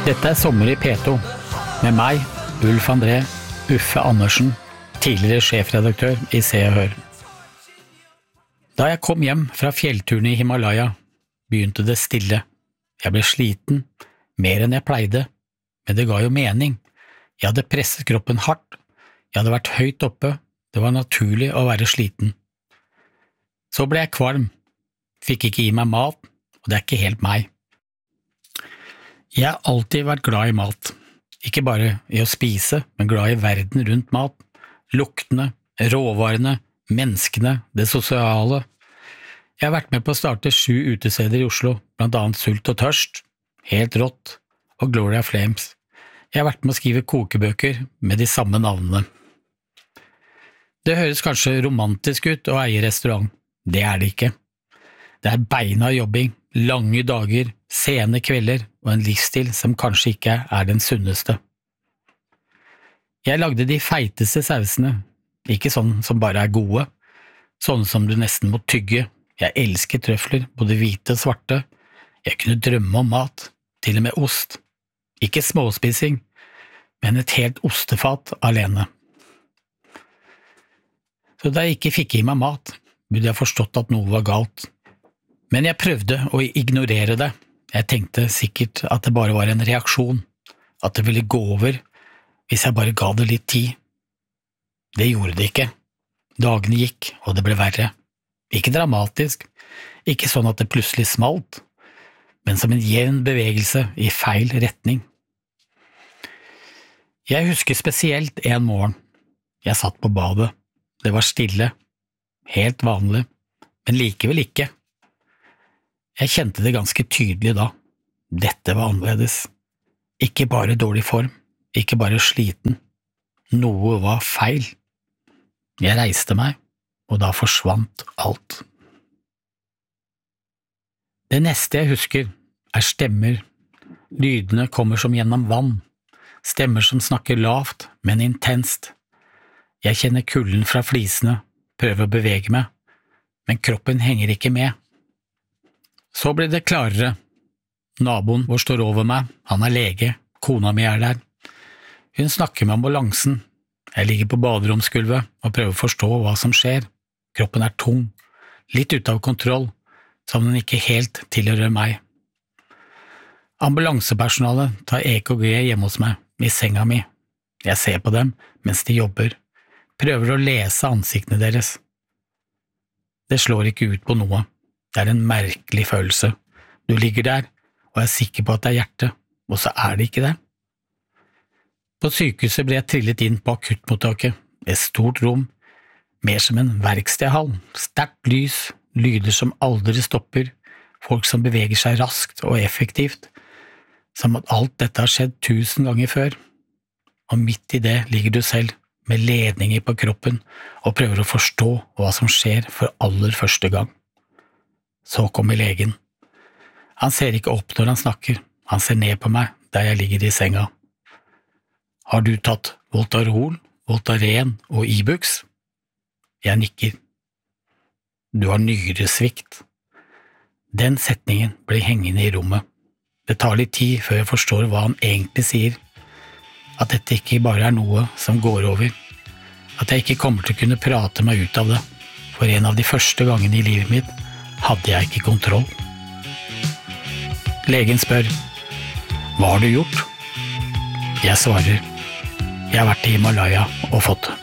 Dette sommer i P2, med meg, Ulf André, Uffe Andersen, tidligere sjefredaktør i Se og Hør. Da jeg kom hjem fra fjellturen i Himalaya, begynte det stille. Jeg ble sliten, mer enn jeg pleide, men det ga jo mening. Jeg hadde presset kroppen hardt, jeg hadde vært høyt oppe, det var naturlig å være sliten. Så ble jeg kvalm, fikk ikke i meg mat, og det er ikke helt meg. Jeg har alltid vært glad i mat, ikke bare i å spise, men glad i verden rundt mat, luktene, råvarene, menneskene, det sosiale. Jeg har vært med på å starte 7 utesteder i Oslo, blant annet Sult og Tørst, Helt Rått og Gloria Flames. Jeg har vært med å skrive kokebøker med de samme navnene. Det høres kanskje romantisk ut å eie restaurant. Det er det ikke. Det er beina jobbing, lange dager, sene kvelder og en livsstil som kanskje ikke er den sunneste. Jeg lagde de feiteste sausene, ikke sånn som bare er gode, sånne som du nesten må tygge. Jeg elsker trøfler, både hvite og svarte. Jeg kunne drømme om mat, til og med ost. Ikke småspising, men et helt ostefat alene. Så da jeg ikke fikk i meg mat, burde jeg forstått at noe var galt. Men jeg prøvde å ignorere det. Jeg tenkte sikkert at det bare var en reaksjon, at det ville gå over hvis jeg bare ga det litt tid. Det gjorde det ikke. Dagene gikk, og det ble verre. Ikke dramatisk, ikke sånn at det plutselig smalt, men som en jevn bevegelse i feil retning. Jeg husker spesielt en morgen. Jeg satt på badet. Det var stille, helt vanlig, men likevel ikke. Jeg kjente det ganske tydelig da. Dette var annerledes. Ikke bare dårlig form, ikke bare sliten. Noe var feil. Jeg reiste meg, og da forsvant alt. Det neste jeg husker, er stemmer. Lydene kommer som gjennom vann. Stemmer som snakker lavt, men intenst. Jeg kjenner kulden fra flisene, prøver å bevege meg, men kroppen henger ikke med. Så blir det klarere. Naboen vår står over meg, han er lege, kona mi er der. Hun snakker med ambulansen. Jeg ligger på baderomsgulvet og prøver å forstå hva som skjer. Kroppen er tung, litt ute av kontroll, som den ikke helt tilhører meg. Ambulansepersonalet tar EKG hjemme hos meg, i senga mi. Jeg ser på dem mens de jobber, prøver å lese ansiktene deres. Det slår ikke ut på noe. Det er en merkelig følelse. Du ligger der, og er sikker på at det er hjertet, og så er det ikke det. På sykehuset ble jeg trillet inn på akuttmottaket, et stort rom, mer som en verkstedhall, sterkt lys, lyder som aldri stopper, folk som beveger seg raskt og effektivt, som at alt dette har skjedd 1000 ganger før. Og midt i det ligger du selv, med ledninger på kroppen, og prøver å forstå hva som skjer for aller første gang. Så kommer legen. Han ser ikke opp når han snakker, han ser ned på meg der jeg ligger i senga. Har du tatt Voltarol, Voltaren og Ibux? Jeg nikker. Du har nyresvikt. Den setningen blir hengende i rommet. Det tar litt tid før jeg forstår hva han egentlig sier. At dette ikke bare er noe som går over. At jeg ikke kommer til å kunne prate meg ut av det. For en av de første gangene i livet mitt hadde jeg ikke kontroll. Legen spør, hva har du gjort? Jeg svarer, jeg har vært i Himalaya og fått